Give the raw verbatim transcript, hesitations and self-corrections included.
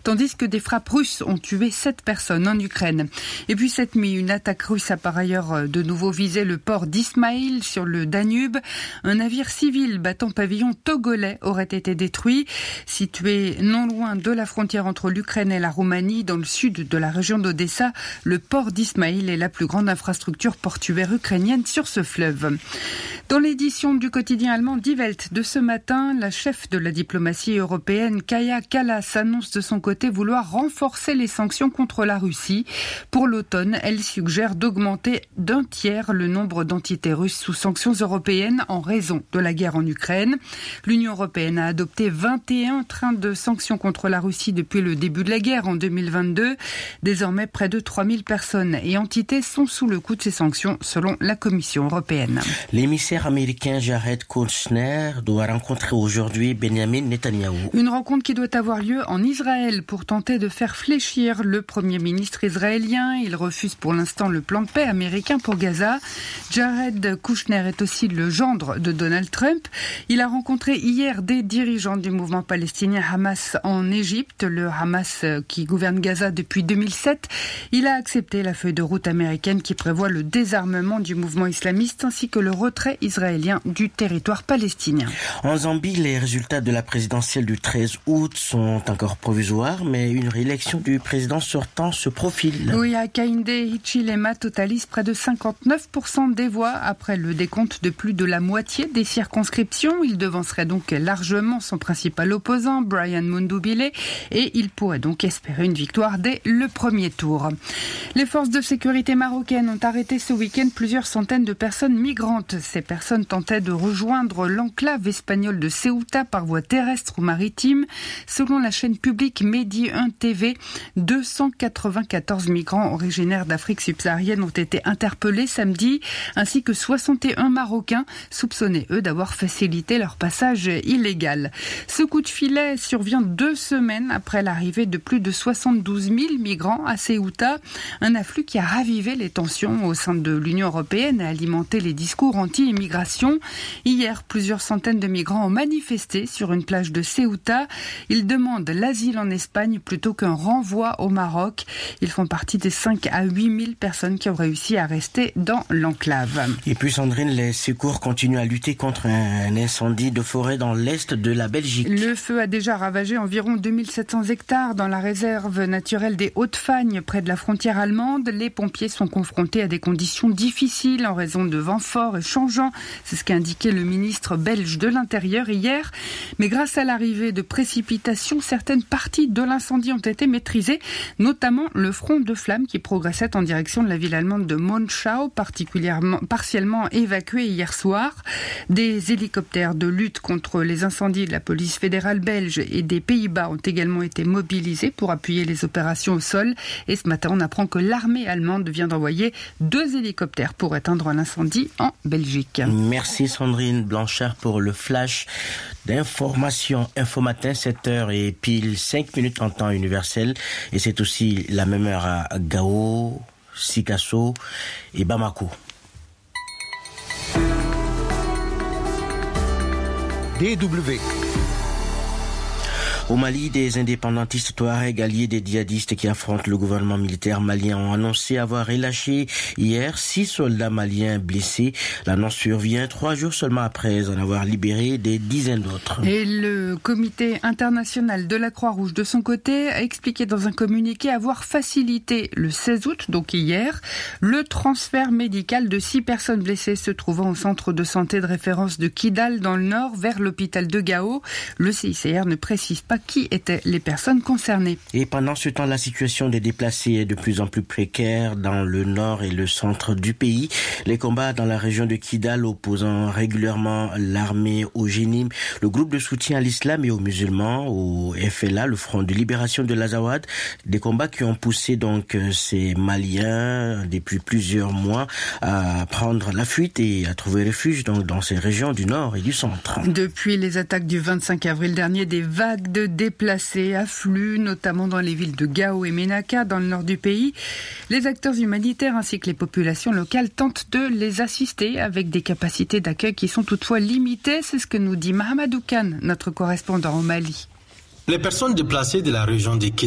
tandis que des frappes russes ont tué sept personnes en Ukraine. Et puis cette nuit, une attaque russe a par ailleurs de nouveau visé le port d'Ismaïl sur le Danube. Un navire civil battant pavillon togolais aurait été détruit. Situé non loin de la frontière entre l'Ukraine et la Roumanie, dans le sud de la région d'Odessa, le port d'Ismaïl est la plus grande infrastructure portuaire ukrainienne sur ce fleuve. Dans l'édition du quotidien allemand Die Welt de ce matin, la chef de la diplomatie européenne, Kaja Kallas, annonce de son côté vouloir renforcer les sanctions contre la Russie. Pour l'automne, elle suggère d'augmenter d'un tiers le nombre d'entités russes sous sanctions européennes en raison de la guerre en Ukraine. L'Union européenne a adopté vingt et un trains de sanctions contre la Russie depuis le début de la guerre en deux mille vingt-deux. Désormais, près de trois mille personnes et entités sont sous le coup de ces sanctions, selon la Commission européenne. L'émissaire américain Jared Kushner doit rencontrer aujourd'hui Benjamin Netanyahou. Une rencontre qui doit avoir lieu en Israël pour tenter de faire fléchir le Premier ministre israélien. Il refuse pour l'instant le plan de paix américain pour Gaza. Jared Kushner est aussi le gendre de Donald Trump. Il a rencontré hier des dirigeants du mouvement palestinien Hamas en Égypte, le Hamas qui gouverne Gaza depuis deux mille sept. Il a accepté la feuille de route américaine qui prévoit le désarmement du mouvement islamiste ainsi que le retrait israélien du territoire palestinien. En Zambie, les résultats de la présidentielle du treize août sont encore provisoires, mais une réélection du président sortant se profile. Oui, Hakainde Hichilema totalise près de cinquante-neuf pour cent des voix après le décompte de plus de la moitié des circonscriptions. Il devancerait donc largement son principal opposant, Brian Mundubile, et il pourrait donc espérer une victoire dès le premier tour. Les forces de sécurité marocaines ont arrêté ce week-end plusieurs centaines de personnes migrantes. Ces personnes tentaient de rejoindre l'enclave espagnole de Ceuta par voie terrestre ou maritime. Selon la chaîne publique Medi un T V, deux cent quatre-vingt-quatorze migrants originaires d'Afrique subsaharienne ont été interpellés samedi, ainsi que soixante et un Marocains soupçonnés, eux, d'avoir facilité leur passage illégal. Ce coup de filet survient deux semaines après l'arrivée de plus de soixante-douze mille migrants à Ceuta, un afflux qui a ravivé les tensions au sein de l'Union européenne et alimenté les discours anti-immigration. Hier, plusieurs centaines de migrants ont manifesté sur une plage de Ceuta. Ils demandent l'asile en Espagne plutôt qu'un renvoi au Maroc. Ils font partie des cinq à huit mille personnes qui ont réussi à rester dans l'enclave. Et puis Sandrine, les secours continuent à lutter contre un incendie de forêt dans l'est de la Belgique. Le feu a déjà ravagé environ deux mille sept cents hectares dans la réserve naturelle des Hautes-Fagnes, près de la frontière allemande. Les pompiers sont confrontés à des conditions difficiles en raison de vents forts et changeants. C'est ce qu'a indiqué le ministre belge de l'Intérieur hier. Mais grâce à l'arrivée de précipitations, certaines parties de l'incendie ont été maîtrisées, notamment le front de flammes qui progressait en direction de la ville allemande de Monschau, particulièrement, partiellement évacuée hier soir. Des hélicoptères de lutte contre les incendies de la police fédérale belge et des Pays-Bas ont également été mobilisés pour appuyer les opérations au sol. Et ce matin, on apprend que l'armée allemande vient d'envoyer deux hélicoptères pour éteindre l'incendie en Belgique. Merci Sandrine Blanchard pour le flash d'information. Info Matin, sept heures et pile cinq minutes en temps universel. Et c'est aussi la même heure à Gao, Sikasso et Bamako. D W. Au Mali, des indépendantistes touaregs alliés des djihadistes qui affrontent le gouvernement militaire malien ont annoncé avoir relâché hier six soldats maliens blessés. L'annonce survient trois jours seulement après en avoir libéré des dizaines d'autres. Et le comité international de la Croix-Rouge, de son côté, a expliqué dans un communiqué avoir facilité le seize août, donc hier, le transfert médical de six personnes blessées se trouvant au centre de santé de référence de Kidal dans le nord vers l'hôpital de Gao. Le C I C R ne précise pas qui étaient les personnes concernées. Et pendant ce temps, la situation des déplacés est de plus en plus précaire dans le nord et le centre du pays. Les combats dans la région de Kidal opposant régulièrement l'armée au Génim, le groupe de soutien à l'islam et aux musulmans, au F L A, le Front de libération de l'Azawad, des combats qui ont poussé donc ces Maliens depuis plusieurs mois à prendre la fuite et à trouver refuge donc dans ces régions du nord et du centre. Depuis les attaques du vingt-cinq avril dernier, des vagues de déplacés affluent, notamment dans les villes de Gao et Ménaka, dans le nord du pays. Les acteurs humanitaires ainsi que les populations locales tentent de les assister avec des capacités d'accueil qui sont toutefois limitées. C'est ce que nous dit Mahamadou Khan, notre correspondant au Mali. Les personnes déplacées de la région de